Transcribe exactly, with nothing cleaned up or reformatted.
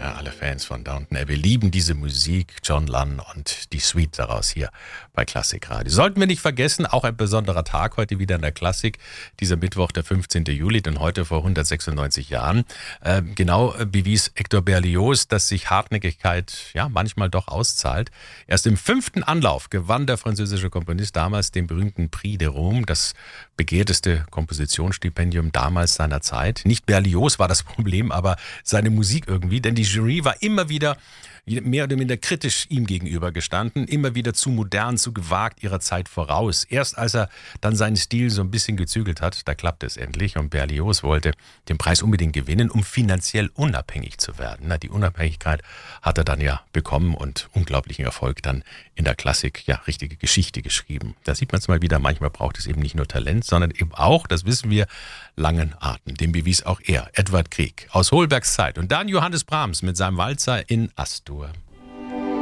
Ja, alle Fans von Downton Abbey lieben diese Musik, John Lunn und die Suite daraus hier bei Klassikradio. Sollten wir nicht vergessen, auch ein besonderer Tag heute wieder in der Klassik, dieser Mittwoch, der fünfzehnten Juli, denn heute vor hundertsechsundneunzig Jahren, äh, genau bewies Hector Berlioz, dass sich Hartnäckigkeit ja manchmal doch auszahlt. Erst im fünften Anlauf gewann der französische Komponist damals den berühmten Prix de Rome, das begehrteste Kompositionsstipendium damals seiner Zeit. Nicht Berlioz war das Problem, aber seine Musik irgendwie, denn die Jury war immer wieder mehr oder minder kritisch ihm gegenüber gestanden, immer wieder zu modern, zu gewagt, ihrer Zeit voraus. Erst als er dann seinen Stil so ein bisschen gezügelt hat, da klappte es endlich und Berlioz wollte den Preis unbedingt gewinnen, um finanziell unabhängig zu werden. Na, die Unabhängigkeit hat er dann ja bekommen und unglaublichen Erfolg dann in der Klassik, ja, richtige Geschichte geschrieben. Da sieht man es mal wieder, manchmal braucht es eben nicht nur Talent, sondern eben auch, das wissen wir, langen Atem. Dem bewies auch er, Edvard Grieg, aus Holbergs Zeit. Und dann Johannes Brahms mit seinem Walzer in Astur.